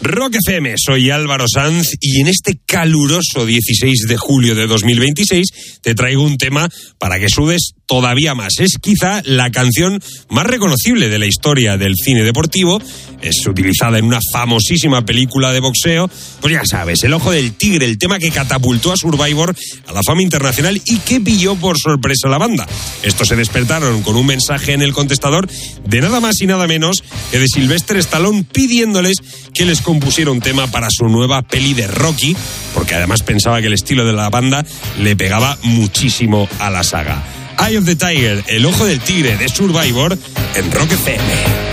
Rock FM, soy Álvaro Sanz y en este caluroso 16 de julio de 2026 te traigo un tema para que sudes todavía más. Es quizá la canción más reconocible de la historia del cine deportivo. Es utilizada en una famosísima película de boxeo. Pues ya sabes, El Ojo del Tigre, el tema que catapultó a Survivor a la fama internacional y que pilló por sorpresa a la banda. Estos se despertaron con un mensaje en el contestador de nada más y nada menos que de Sylvester Stallone pidiéndoles que les compusiera un tema para su nueva peli de Rocky, porque además pensaba que el estilo de la banda le pegaba muchísimo a la saga. Eye of the Tiger, El Ojo del Tigre de Survivor en Rock FM.